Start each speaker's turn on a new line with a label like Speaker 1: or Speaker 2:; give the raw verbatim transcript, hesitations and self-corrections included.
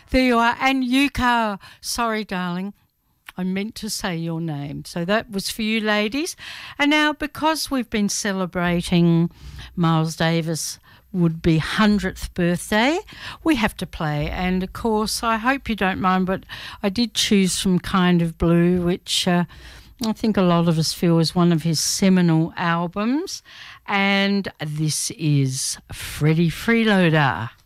Speaker 1: There you are. And Yuka, sorry, darling, I meant to say your name. So that was for you ladies. And now, because we've been celebrating Miles Davis' would-be one hundredth birthday, we have to play. And, of course, I hope you don't mind, but I did choose from Kind of Blue, which uh, I think a lot of us feel is one of his seminal albums. And this is Freddie Freeloader.